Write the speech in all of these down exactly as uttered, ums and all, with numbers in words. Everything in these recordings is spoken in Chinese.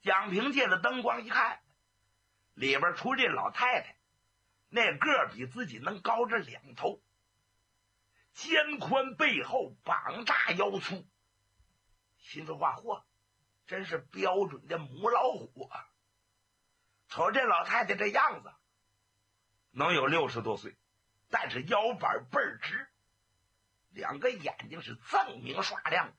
蒋平借着灯光一看，里边出这老太太，那个儿比自己能高着两头，肩宽背厚，膀大腰粗，心说话，嚯，真是标准的母老虎啊！瞅这老太太这样子，能有六十多岁，但是腰板倍儿直，两个眼睛是锃明刷亮的。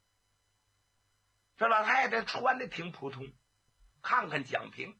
这老太太穿的挺普通，看看蒋平，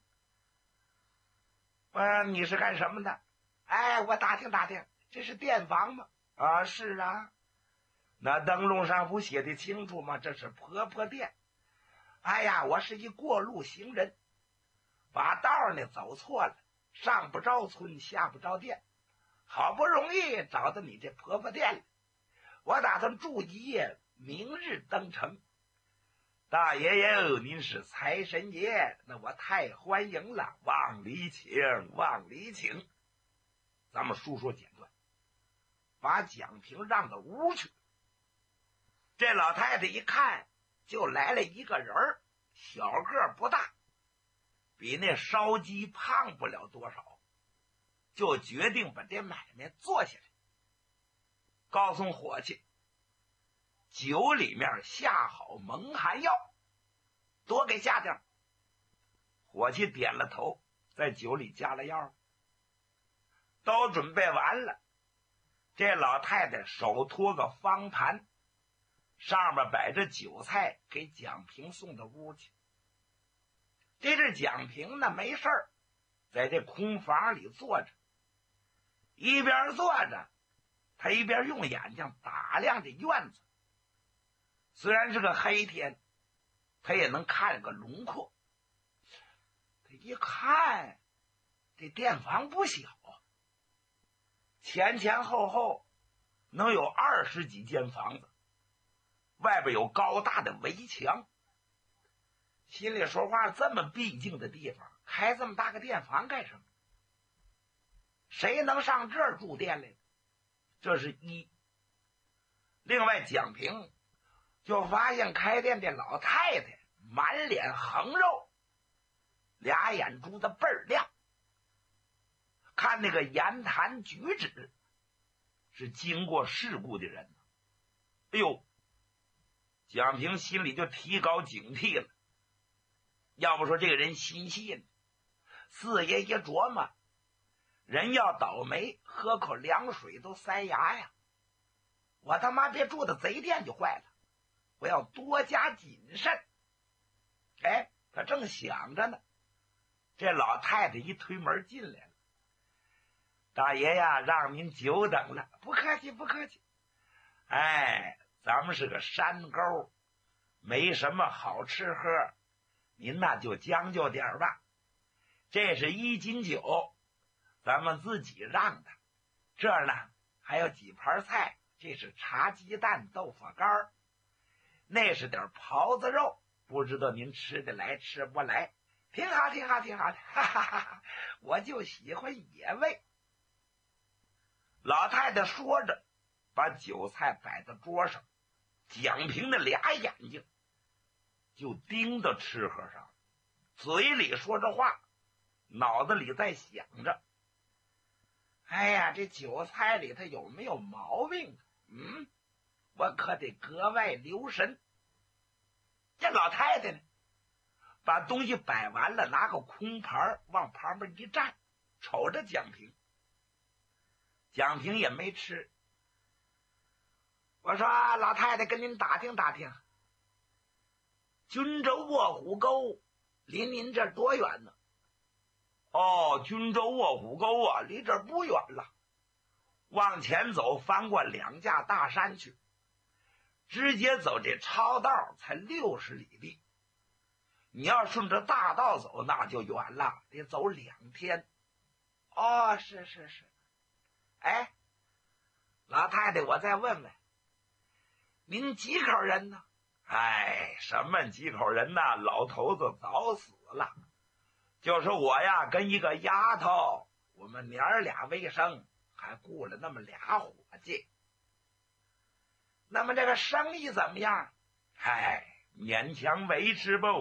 啊，你是干什么的？哎，我打听打听，这是店房吗？啊，是啊。那灯笼上不写的清楚吗？这是婆婆店。哎呀，我是一过路行人，把道呢走错了，上不着村下不着店，好不容易找到你这婆婆店了，我打算住一夜，明日登城。大爷爷，您是财神爷，那我太欢迎了，往里请，往里请。咱们书说简短，把蒋平让到屋去。这老太太一看，就来了一个人儿，小个不大，比那烧鸡胖不了多少，就决定把这买卖做下来。告诉伙计，酒里面下好蒙汗药，多给下点。伙计点了头，在酒里加了药，都准备完了。这老太太手托个方盘，上面摆着酒菜，给蒋平送到屋去。这是蒋平呢，没事儿，在这空房里坐着，一边坐着，他一边用眼睛打量这院子。虽然是个黑天，他也能看个轮廓。他一看，这店房不小，前前后后能有二十几间房子，外边有高大的围墙。心里说话，这么僻静的地方开这么大个店房干什么？谁能上这儿住店来？这是一。另外，蒋平就发现开店的老太太满脸横肉，俩眼珠子倍儿亮，看那个言谈举止是经过世故的人。哎呦，蒋平心里就提高警惕了。要不说这个人心细呢，四爷一琢磨，人要倒霉，喝口凉水都塞牙呀，我他妈别住到贼店就坏了，我要多加谨慎。哎，他正想着呢，这老太太一推门进来了。大爷呀，让您久等了。不客气不客气。哎，咱们是个山沟，没什么好吃喝，您那就将就点吧。这是一斤酒，咱们自己让的。这儿呢还有几盘菜，这是茶鸡蛋豆腐干，那是点狍子肉，不知道您吃得来吃不来？挺好挺好挺好的，哈哈哈哈！我就喜欢野味。老太太说着，把酒菜摆在桌上，蒋平的俩眼睛就盯到吃喝上，嘴里说着话，脑子里在想着，哎呀，这酒菜里头有没有毛病？嗯，我可得格外留神。这老太太呢，把东西摆完了，拿个空盘往旁边一站，瞅着蒋平。蒋平也没吃。我说，老太太，跟您打听打听，均州卧虎沟离您这儿多远呢？哦，均州卧虎沟啊，离这儿不远了，往前走，翻过两架大山去，直接走这抄道才六十里地。你要顺着大道走，那就远了，得走两天。哦，是是是。哎，老太太，我再问问，您几口人呢？哎，什么几口人呢？老头子早死了，就是我呀跟一个丫头，我们娘儿俩为生，还雇了那么俩伙计。那么这个生意怎么样？哎，勉强维持吧。